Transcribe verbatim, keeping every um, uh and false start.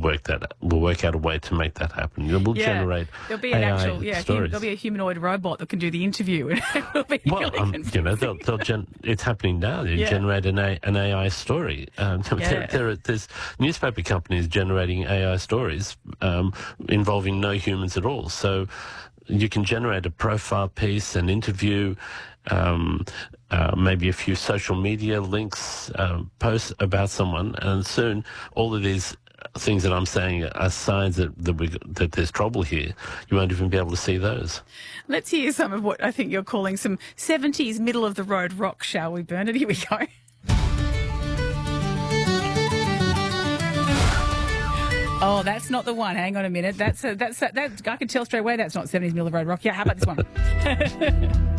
work that. We'll work out a way to make that happen. We'll Yeah. generate There'll be an A I actual, yeah, hum, stories. there'll be a humanoid robot that can do the interview. And it'll be Well, really um, you know, they'll, they'll gen- it's happening now. They Yeah. generate an, a- an A I story. Um, Yeah. there, there are, there's newspaper companies generating A I stories um, involving no humans at all. So you can generate a profile piece, an interview, um, uh, maybe a few social media links, uh, posts about someone, and soon all of these things that I'm saying are signs that that, we, that there's trouble here. You won't even be able to see those. Let's hear some of what I think you're calling some seventies middle-of-the-road rock, shall we, Bernard? Here we go. Oh, that's not the one. Hang on a minute. That's a, that's a, that. I can tell straight away that's not seventies middle-of-the-road rock. Yeah, how about this one?